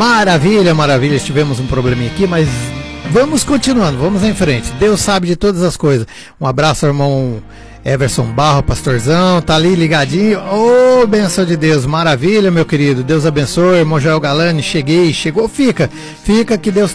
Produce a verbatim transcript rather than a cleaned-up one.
Maravilha, maravilha. Tivemos um probleminha aqui, mas vamos continuando, vamos em frente. Deus sabe de todas as coisas. Um abraço, irmão Everson Barro, pastorzão, tá ali ligadinho. Ô, oh, benção de Deus, maravilha, meu querido. Deus abençoe, irmão Joel Galani, cheguei, chegou, fica, fica que Deus